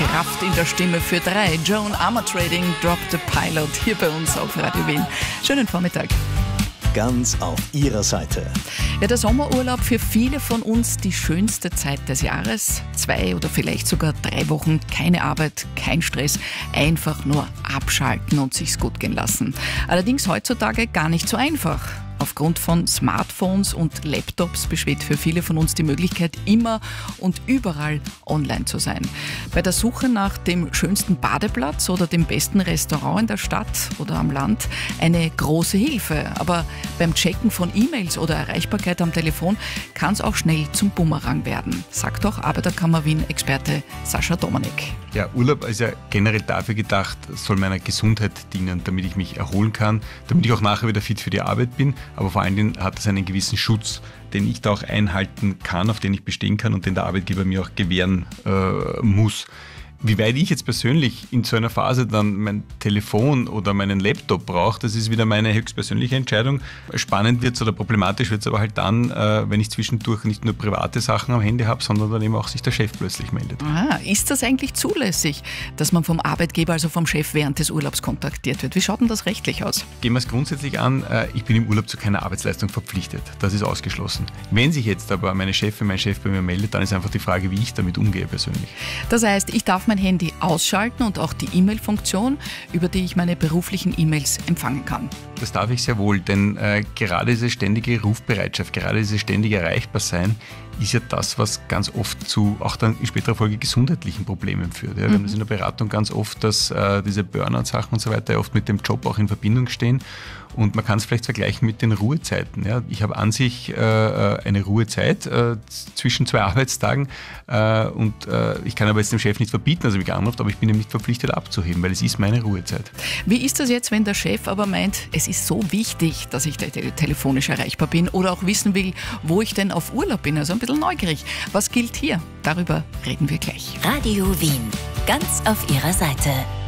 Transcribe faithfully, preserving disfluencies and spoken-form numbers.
Kraft in der Stimme für drei. Joan Armatrading, Drop the Pilot, hier bei uns auf Radio Wien. Schönen Vormittag. Ganz auf Ihrer Seite. Ja, der Sommerurlaub für viele von uns die schönste Zeit des Jahres. Zwei oder vielleicht sogar drei Wochen, keine Arbeit, kein Stress, einfach nur abschalten und sich's gut gehen lassen. Allerdings heutzutage gar nicht so einfach. Aufgrund von Smartphones und Laptops besteht für viele von uns die Möglichkeit, immer und überall online zu sein. Bei der Suche nach dem schönsten Badeplatz oder dem besten Restaurant in der Stadt oder am Land eine große Hilfe. Aber beim Checken von E-Mails oder Erreichbarkeit am Telefon kann es auch schnell zum Bumerang werden, sagt auch Arbeiterkammer Wien-Experte Sascha Domanek. Ja, Urlaub ist ja generell dafür gedacht, soll meiner Gesundheit dienen, damit ich mich erholen kann, damit ich auch nachher wieder fit für die Arbeit bin. Aber vor allen Dingen hat es einen gewissen Schutz, den ich da auch einhalten kann, auf den ich bestehen kann und den der Arbeitgeber mir auch gewähren äh, muss. Wie weit ich jetzt persönlich in so einer Phase dann mein Telefon oder meinen Laptop brauche, das ist wieder meine höchstpersönliche Entscheidung. Spannend wird es oder problematisch wird es aber halt dann, äh, wenn ich zwischendurch nicht nur private Sachen am Handy habe, sondern dann eben auch sich der Chef plötzlich meldet. Ah, ist das eigentlich zulässig, dass man vom Arbeitgeber, also vom Chef, während des Urlaubs kontaktiert wird? Wie schaut denn das rechtlich aus? Gehen wir es grundsätzlich an, äh, ich bin im Urlaub zu keiner Arbeitsleistung verpflichtet. Das ist ausgeschlossen. Wenn sich jetzt aber meine Chefin, mein Chef bei mir meldet, dann ist einfach die Frage, wie ich damit umgehe persönlich. Das heißt, ich darf mein Handy ausschalten und auch die E-Mail-Funktion, über die ich meine beruflichen E-Mails empfangen kann. Das darf ich sehr wohl, denn äh, gerade diese ständige Rufbereitschaft, gerade dieses ständige Erreichbarsein ist ja das, was ganz oft zu, auch dann in späterer Folge, gesundheitlichen Problemen führt. Ja, wir mhm. haben das in der Beratung ganz oft, dass äh, diese Burnout-Sachen und so weiter oft mit dem Job auch in Verbindung stehen. Und man kann es vielleicht vergleichen mit den Ruhezeiten. Ja. Ich habe an sich äh, eine Ruhezeit äh, zwischen zwei Arbeitstagen äh, und äh, ich kann aber jetzt dem Chef nicht verbieten, dass er mich anruft, aber ich bin ihm nicht verpflichtet abzuheben, weil es ist meine Ruhezeit. Wie ist das jetzt, wenn der Chef aber meint, es ist so wichtig, dass ich te- telefonisch erreichbar bin oder auch wissen will, wo ich denn auf Urlaub bin? Also ein bisschen neugierig. Was gilt hier? Darüber reden wir gleich. Radio Wien. Ganz auf Ihrer Seite.